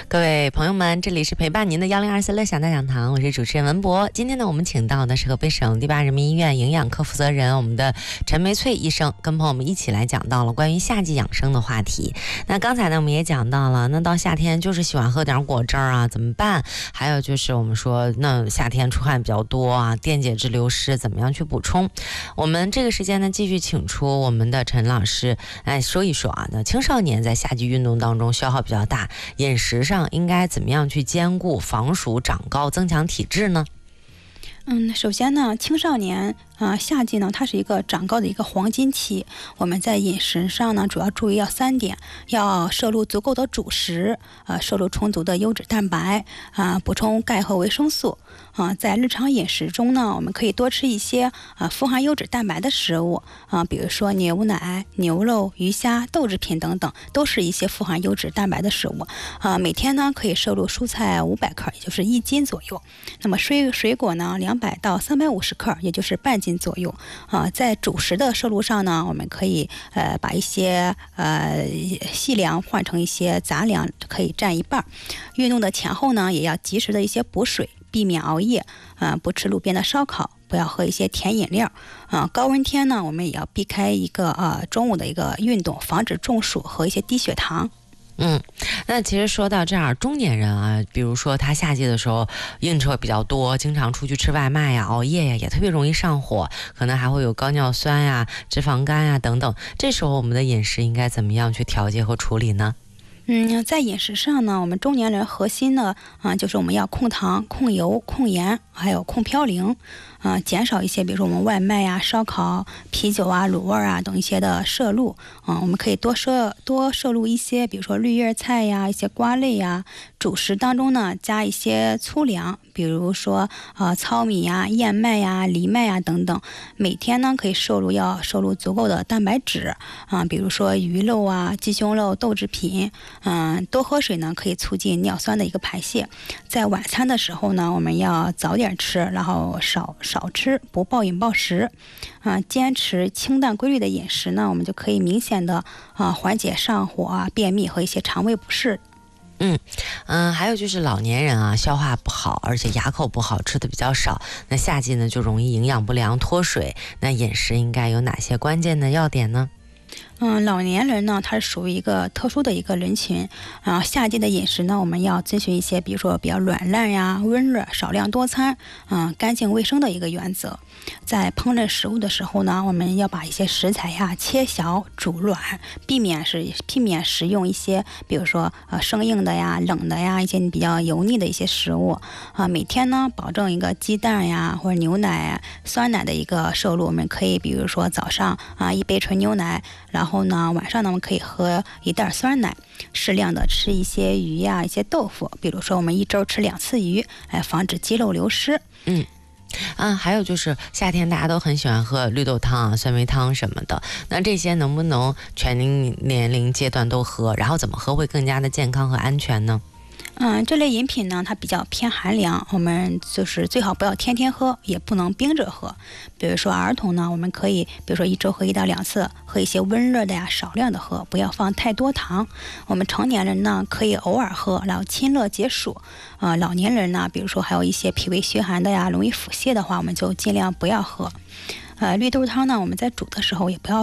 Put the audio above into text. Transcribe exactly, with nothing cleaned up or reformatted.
各位朋友们，这里是陪伴您的幺零二四乐享大讲堂，我是主持人文博。今天呢，我们请到的是河北省第八人民医院营养科负责人我们的陈梅翠医生，跟朋友们一起来讲到了关于夏季养生的话题。那刚才呢，我们也讲到了，那到夏天就是喜欢喝点果汁啊，怎么办？还有就是我们说，那夏天出汗比较多啊，电解质流失，怎么样去补充？我们这个时间呢，继续请出我们的陈老师，来说一说啊，那青少年在夏季运动当中消耗比较大，饮食上应该怎么样去兼顾防暑长高增强体质呢？ 嗯，首先呢，青少年啊、呃，夏季呢，它是一个长高的一个黄金期。我们在饮食上呢，主要注意要三点：要摄入足够的主食，呃，摄入充足的优质蛋白，啊、呃，补充钙和维生素。啊、呃，在日常饮食中呢，我们可以多吃一些啊、呃、富含优质蛋白的食物啊、呃，比如说牛奶、牛肉、鱼虾、豆制品等等，都是一些富含优质蛋白的食物。啊、呃，每天呢可以摄入蔬菜五百克，也就是一斤左右。那么水水果呢，两百到三百五十克，也就是半斤左右。啊、呃，在主食的摄入上呢，我们可以呃把一些呃细粮换成一些杂粮，可以占一半。运动的前后呢，也要及时的一些补水，避免熬夜。啊、呃，不吃路边的烧烤，不要喝一些甜饮料。啊、呃，高温天呢，我们也要避开一个呃中午的一个运动，防止中暑和一些低血糖。 嗯，那其实说到这儿，中年人啊，比如说他夏季的时候应酬比较多，经常出去吃外卖呀、熬夜呀，也特别容易上火，可能还会有高尿酸呀、脂肪肝呀等等。这时候我们的饮食应该怎么样去调节和处理呢？ 嗯，在饮食上呢，我们中年人核心呢，啊、呃，就是我们要控糖、控油、控盐，还有控嘌呤，啊、呃，减少一些，比如说我们外卖呀、烧烤、啤酒啊、卤味啊等一些的摄入，啊、呃，我们可以多摄多摄入一些，比如说绿叶菜呀、一些瓜类呀，主食当中呢加一些粗粮，比如说呃糙米呀、燕麦呀、藜麦呀等等，每天呢可以摄入要摄入足够的蛋白质，啊、呃，比如说鱼肉啊、鸡胸肉、豆制品。嗯，多喝水呢，可以促进尿酸的一个排泄。在晚餐的时候呢，我们要早点吃，然后少少吃，不暴饮暴食。啊、呃，坚持清淡规律的饮食呢，我们就可以明显的啊、呃、缓解上火啊、便秘和一些肠胃不适。 嗯嗯，还有就是老年人啊，消化不好，而且牙口不好，吃的比较少。那夏季呢，就容易营养不良、脱水。那饮食应该有哪些关键的要点呢？ 嗯，老年人呢，他是属于一个特殊的一个人群啊。夏季的饮食呢，我们要遵循一些，比如说比较软烂呀、温热、少量多餐，嗯，干净卫生的一个原则。在烹饪食物的时候呢，我们要把一些食材呀切小、煮软，避免是避免食用一些，比如说呃生硬的呀、冷的呀，一些比较油腻的一些食物啊。每天呢，保证一个鸡蛋呀或者牛奶、酸奶的一个摄入。我们可以比如说早上啊一杯纯牛奶。然后呢，晚上呢，我们可以喝一袋酸奶，适量的吃一些鱼呀、一些豆腐，比如说我们一周吃两次鱼，来防止肌肉流失。 嗯。嗯，还有就是夏天大家都很喜欢喝绿豆汤啊、酸梅汤什么的，那这些能不能全年龄阶段都喝？然后怎么喝会更加的健康和安全呢？ 嗯，这类饮品呢，它比较偏寒凉，我们就是最好不要天天喝，也不能冰着喝。比如说儿童呢，我们可以，比如说一周喝一到两次，喝一些温热的呀，少量的喝，不要放太多糖。我们成年人呢，可以偶尔喝，然后清热解暑。呃，老年人呢，比如说还有一些脾胃虚寒的呀，容易腹泻的话，我们就尽量不要喝。呃，绿豆汤呢，我们在煮的时候也不要